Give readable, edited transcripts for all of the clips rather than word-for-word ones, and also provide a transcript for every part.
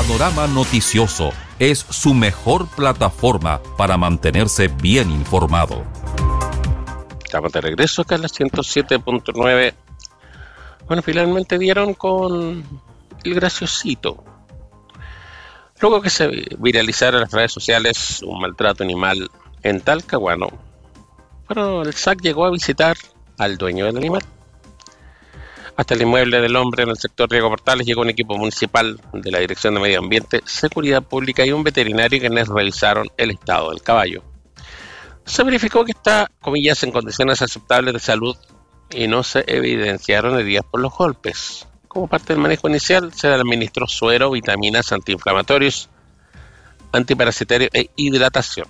Panorama Noticioso es su mejor plataforma para mantenerse bien informado. Estamos de regreso acá en la 107.9. Bueno, finalmente dieron con el graciosito. Luego que se viralizara en las redes sociales un maltrato animal en Talcahuano, bueno, el SAC llegó a visitar al dueño del animal. Hasta el inmueble del hombre en el sector Riego Portales llegó un equipo municipal de la Dirección de Medio Ambiente, Seguridad Pública y un veterinario quienes revisaron el estado del caballo. Se verificó que está, comillas, en condiciones aceptables de salud y no se evidenciaron heridas por los golpes. Como parte del manejo inicial, se le administró suero, vitaminas, antiinflamatorios, antiparasitarios e hidratación.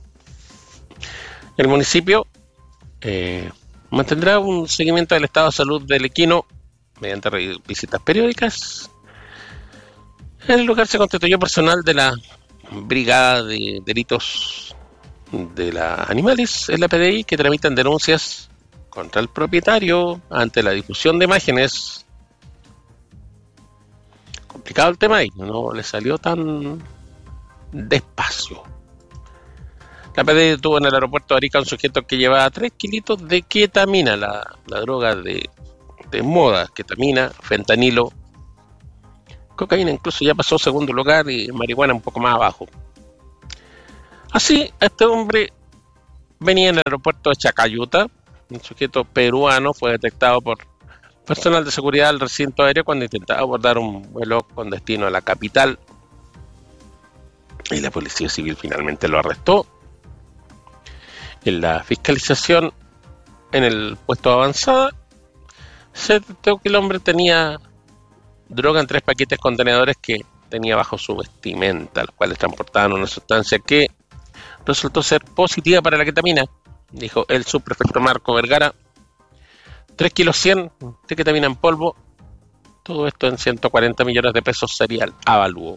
El municipio mantendrá un seguimiento del estado de salud del equino mediante visitas periódicas. En el lugar se constituyó personal de la Brigada de Delitos de la Animales en la PDI que tramitan denuncias contra el propietario ante la difusión de imágenes. Complicado el tema ahí, no le salió tan despacio. La PDI detuvo en el aeropuerto de Arica a un sujeto que llevaba 3 kilitos de ketamina, la droga de moda, ketamina, fentanilo, cocaína incluso ya pasó segundo lugar y marihuana un poco más abajo. Así, este hombre venía en el aeropuerto de Chacayuta. Un sujeto peruano fue detectado por personal de seguridad del recinto aéreo cuando intentaba abordar un vuelo con destino a la capital. Y la Policía Civil finalmente lo arrestó. En la fiscalización en el puesto de avanzada, se detectó que el hombre tenía droga en 3 paquetes contenedores que tenía bajo su vestimenta, los cuales transportaban una sustancia que resultó ser positiva para la ketamina, dijo el subprefecto Marco Vergara. 3 kilos 100 de ketamina en polvo, todo esto en 140 millones de pesos sería el avalúo.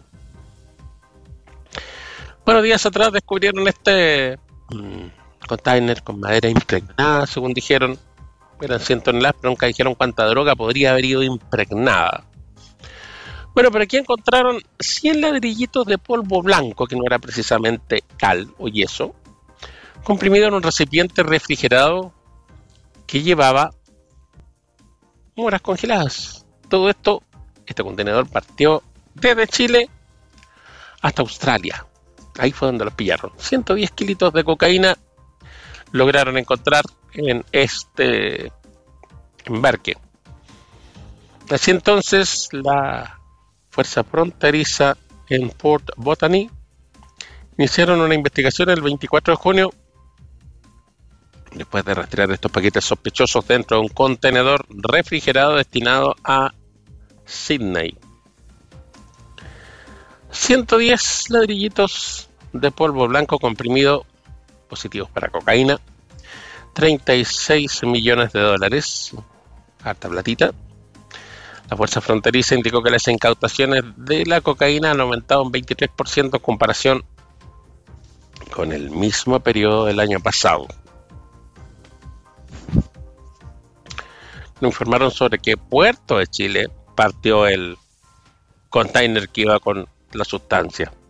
Bueno, días atrás descubrieron este container con madera impregnada, según dijeron. Eran 100 toneladas, pero nunca dijeron cuánta droga podría haber ido impregnada. Bueno, pero aquí encontraron 100 ladrillitos de polvo blanco, que no era precisamente cal o yeso, comprimido en un recipiente refrigerado que llevaba moras congeladas. Todo esto, este contenedor partió desde Chile hasta Australia. Ahí fue donde los pillaron. 110 kilitos de cocaína lograron encontrar en este embarque. Así entonces, la Fuerza Fronteriza en Port Botany iniciaron una investigación el 24 de junio después de rastrear estos paquetes sospechosos dentro de un contenedor refrigerado destinado a Sydney. 110 ladrillitos de polvo blanco comprimido positivos para cocaína, 36 millones de dólares, harta platita. La Fuerza Fronteriza indicó que las incautaciones de la cocaína han aumentado un 23% en comparación con el mismo periodo del año pasado. Nos informaron sobre qué puerto de Chile partió el container que iba con la sustancia.